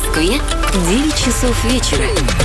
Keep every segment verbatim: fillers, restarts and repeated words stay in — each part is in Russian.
Москве девять часов вечера.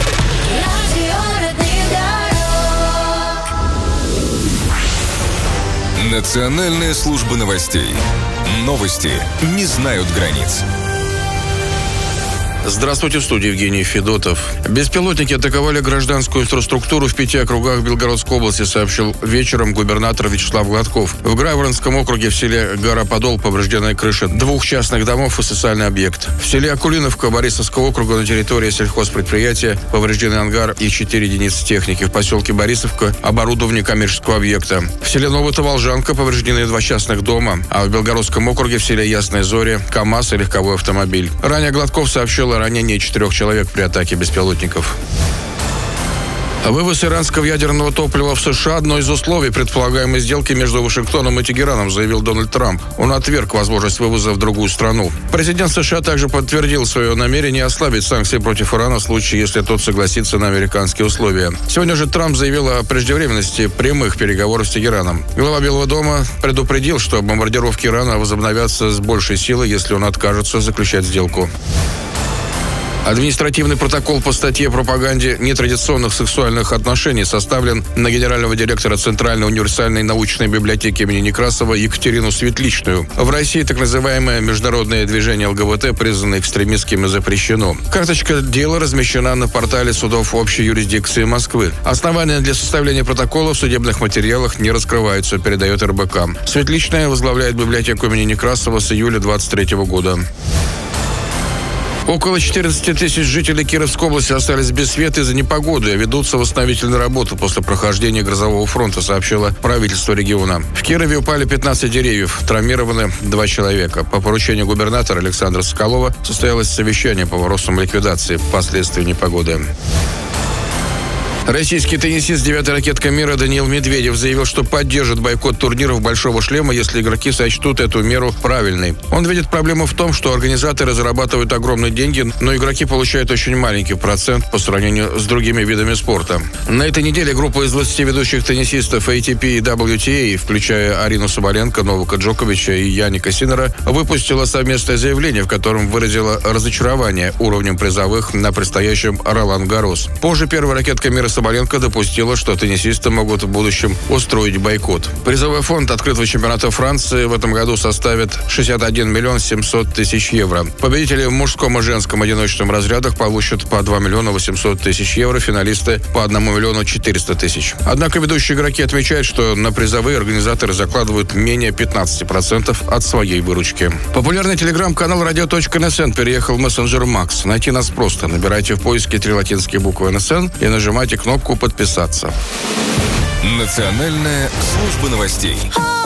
Национальная служба новостей. Новости не знают границ. Здравствуйте, в студии Евгений Федотов. Беспилотники атаковали гражданскую инфраструктуру в пяти округах Белгородской области, сообщил вечером губернатор Вячеслав Гладков. В Грайворонском округе в селе Гора-Подол повреждена крыша двух частных домов и социальный объект. В селе Акулиновка Борисовского округа на территории сельхозпредприятия повреждены ангар и четыре единицы техники. В поселке Борисовка оборудование коммерческого объекта. В селе Новотоволжанка повреждены два частных дома, а в Белгородском округе в селе Ясной Зоре КАМАЗ и легковой автомобиль. Ранее Гладков сообщил о ранении четырех человек при атаке беспилотников. Вывоз иранского ядерного топлива в США – одно из условий предполагаемой сделки между Вашингтоном и Тегераном, заявил Дональд Трамп. Он отверг возможность вывоза в другую страну. Президент США также подтвердил свое намерение ослабить санкции против Ирана в случае, если тот согласится на американские условия. Сегодня же Трамп заявил о преждевременности прямых переговоров с Тегераном. Глава Белого дома предупредил, что бомбардировки Ирана возобновятся с большей силой, если он откажется заключать сделку. Административный протокол по статье о пропаганде нетрадиционных сексуальных отношений составлен на генерального директора Центральной универсальной научной библиотеки имени Некрасова Екатерину Светличную. В России так называемое международное движение ЛГБТ признано экстремистским и запрещено. Карточка дела размещена на портале судов общей юрисдикции Москвы. Основания для составления протокола в судебных материалах не раскрываются, передает эр бэ ка. Светличная возглавляет библиотеку имени Некрасова с июля двадцать третьего года. Около четырнадцати тысяч жителей Кировской области остались без света из-за непогоды, а ведутся восстановительные работы после прохождения грозового фронта, сообщило правительство региона. В Кирове упали пятнадцать деревьев, травмированы два человека. По поручению губернатора Александра Соколова состоялось совещание по вопросам ликвидации последствий непогоды. Российский теннисист девятой ракетка мира Даниил Медведев заявил, что поддержит бойкот турниров «Большого шлема», если игроки сочтут эту меру правильной. Он видит проблему в том, что организаторы зарабатывают огромные деньги, но игроки получают очень маленький процент по сравнению с другими видами спорта. На этой неделе группа из двадцати ведущих теннисистов эй ти пи и дабл ю ти эй, включая Арину Соболенко, Новака Джоковича и Яника Синнера, выпустила совместное заявление, в котором выразила разочарование уровнем призовых на предстоящем Ролан-Гаррос. Позже первая ракетка мира Соболенко допустила, что теннисисты могут в будущем устроить бойкот. Призовой фонд открытого чемпионата Франции в этом году составит шестьдесят один миллион семьсот тысяч евро. Победители в мужском и женском одиночном разрядах получат по два миллиона восемьсот тысяч евро, финалисты по одному миллиону четыреста тысяч. Однако ведущие игроки отмечают, что на призовые организаторы закладывают менее пятнадцати процентов от своей выручки. Популярный телеграм-канал радио точка эн эс эн переехал в мессенджер Макс. Найти нас просто. Набирайте в поиске три латинские буквы эн эс эн и нажимайте кнопку «Подписаться». Национальная служба новостей.